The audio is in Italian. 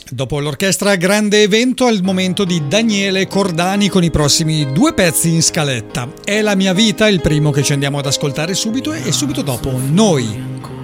Dopo l'orchestra Grande Evento è il momento di Daniele Cordani con i prossimi 2 pezzi in scaletta. È la mia vita, il primo che ci andiamo ad ascoltare subito, e subito dopo Noi.